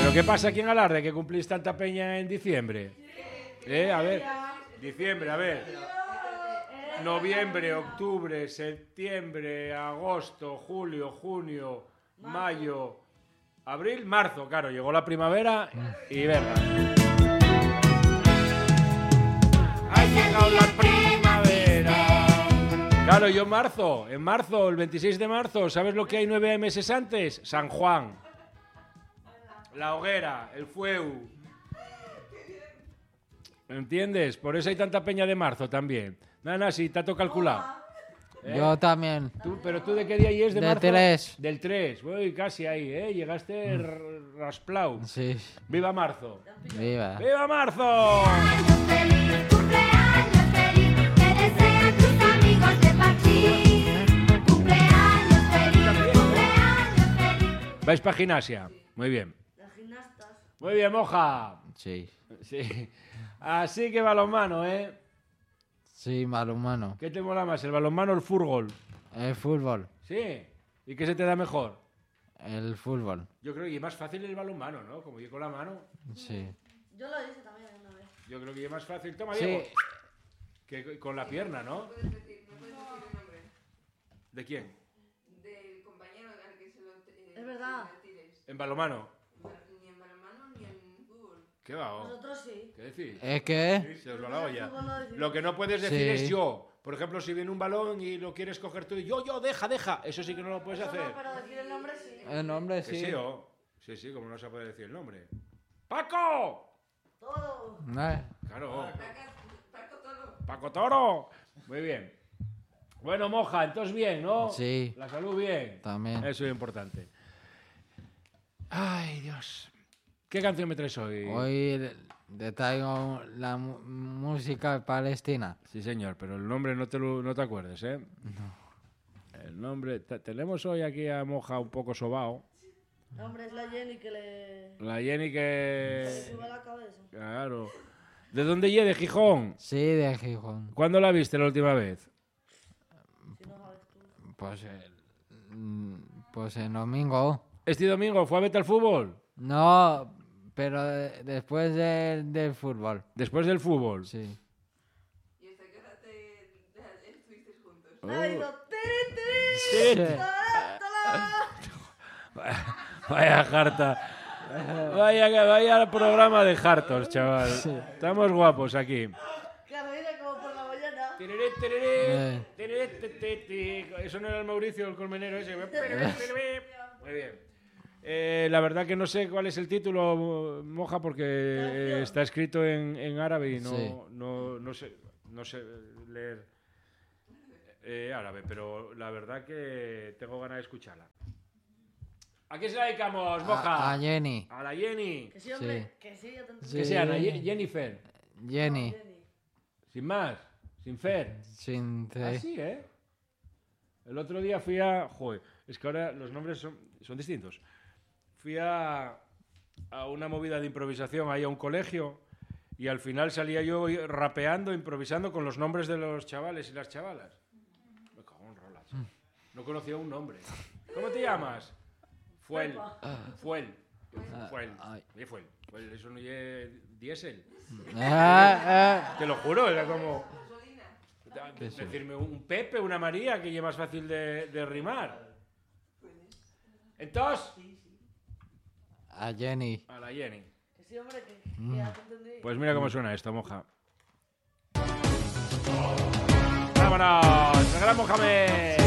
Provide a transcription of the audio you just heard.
¿Pero qué pasa aquí en Alarde que cumplís tanta peña en diciembre? A ver, diciembre, a ver. Noviembre, octubre, septiembre, agosto, julio, junio, mayo, abril, marzo. Claro, llegó la primavera y verga. Ha llegado la primavera. Claro, yo en marzo, el 26 de marzo, ¿sabes lo que hay 9 meses antes? San Juan. La hoguera, el fueu. ¿Entiendes? Por eso hay tanta peña de marzo también. Nada, sí, te ha calculado. Yo también. ¿Pero tú de qué día es de marzo? Del 3. Del 3. Uy, casi ahí, ¿eh? Llegaste rasplau. Sí. ¡Viva marzo! Viva. ¡Viva marzo! Cumpleaños feliz, te desean tus amigos de Parchís. Cumpleaños feliz. ¿Vais para gimnasia? Muy bien. Las gimnastas. Muy bien, Moja. Sí. Sí. Así que balonmano, ¿eh? Sí, balonmano. ¿Qué te mola más, el balonmano o el fútbol? El fútbol. Sí. ¿Y qué se te da mejor? El fútbol. Yo creo que es más fácil el balonmano, ¿no? Como yo con la mano. Sí. Yo lo hice también una vez. Yo creo que es más fácil. Toma, Sí. Diego. Que con la pierna, ¿no? No puedes decir el nombre ¿De quién? del compañero al que se lo Es verdad. se lo tires. En balonmano. Ni en balonmano ni en fútbol. ¿Qué va? Nosotros sí. ¿Qué decís? ¿Es que? Se os va la olla. Fútbol no decimos. Lo que no puedes decir Sí. es yo. Por ejemplo, si viene un balón y lo quieres coger tú y yo, deja. Eso sí que no lo puedes Eso hacer. no, pero decir el nombre sí. El nombre Que sí. sí, ¿o? Sí, como no se puede decir el nombre. ¡Paco! Todo. Claro. Paco Toro. ¡Paco Toro! Muy bien. Bueno, Moja, entonces bien, ¿no? Sí. La salud bien. También. Eso es importante. Ay, Dios. ¿Qué canción me traes hoy? Hoy te traigo la música palestina. Sí, señor, pero el nombre no te acuerdes, ¿eh? No. El nombre... Tenemos hoy aquí a Moja un poco sobao. Hombre, es la Jenny que le La Jenny que... sube la cabeza. Claro. ¿De dónde llegue? ¿De Gijón? Sí, de Gijón. ¿Cuándo la viste la última vez? Si no sabes tú. Pues el domingo. ¿Este domingo fue a verte al fútbol? No, pero después del fútbol. Después del fútbol. Sí. ¿Y hasta qué hora estuvisteis juntos? Ha ido Sí. Vaya jarta. Vaya programa de hartos, chaval. Estamos guapos aquí. Claro, viene como por la mañana. Tereré, tereré, tereré, te, te, te. Eso no era el Mauricio, el colmenero ese. Muy bien. La verdad que no sé cuál es el título, Moja, porque está escrito en árabe y Sí. no sé leer árabe, pero la verdad que tengo ganas de escucharla. ¿A qué se la dedicamos, Moja? A Jenny. A la Jenny. Que sí, hombre. Sí. Que sí, yo te Sí. Que sea Ana Jennifer. Jenny. Sin más. Sin Fer. Sin C. Así, ¿eh? El otro día fui a... Joder, es que ahora los nombres son distintos. Fui a una movida de improvisación ahí a un colegio y al final salía yo rapeando, improvisando con los nombres de los chavales y las chavalas. Me cago en rola, chaval. No conocía un nombre. ¿Cómo te llamas? Fuel. Fuel. Fuel. Ay. Oye, Fuel. Eso no es diésel. Ah, Te lo juro, era como... ¿Qué sí? Decirme un Pepe, una María, que ya es más fácil de rimar. Entonces, a Jenny. a la Jenny. Que sí, hombre, que ya te entendí. Pues mira cómo suena esto, Moja. ¡Vámonos! ¡El gran Mohamed!